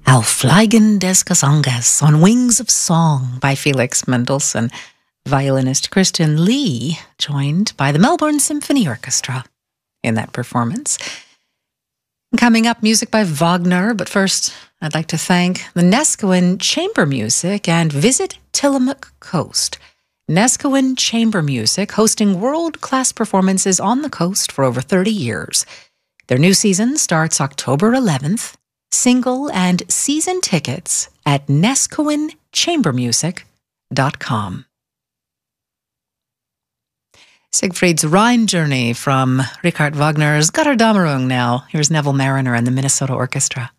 Auf Fliegen des Gesanges, On Wings of Song by Felix Mendelssohn. Violinist Christian Lee joined by the Melbourne Symphony Orchestra in that performance. Coming up, music by Wagner, but first I'd like to thank the Neskowin Chamber Music and Visit Tillamook Coast. Neskowin Chamber Music, hosting world-class performances on the coast for over 30 years. Their new season starts October 11th. Single and season tickets at neskowin.chambermusic.com. Siegfried's Rhine Journey from Richard Wagner's Götterdämmerung now. Here's Neville Marriner and the Minnesota Orchestra.